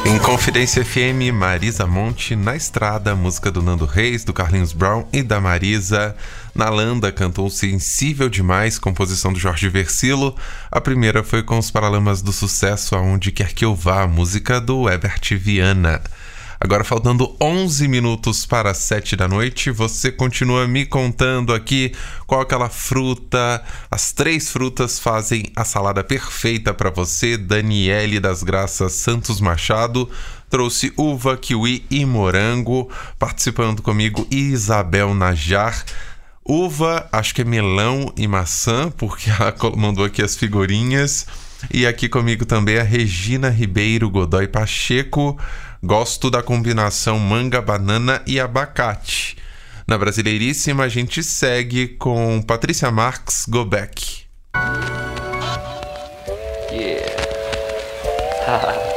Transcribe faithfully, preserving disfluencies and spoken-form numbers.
Em Confidência F M, Marisa Monte, Na Estrada, música do Nando Reis, do Carlinhos Brown e da Marisa. Nalanda cantou Sensível Demais, composição do Jorge Versilo. A primeira foi com os Paralamas do Sucesso, Aonde Quer Que Eu Vá, música do Herbert Viana. Agora, faltando onze minutos para as sete da noite, você continua me contando aqui qual aquela fruta. As três frutas fazem a salada perfeita para você. Daniele das Graças Santos Machado trouxe uva, kiwi e morango. Participando comigo, Isabel Najar. Uva, acho que é melão e maçã, porque ela mandou aqui as figurinhas. E aqui comigo também a Regina Ribeiro Godoy Pacheco. Gosto da combinação manga, banana e abacate. Na Brasileiríssima, a gente segue com Patrícia Marques Gobeck. Yeah.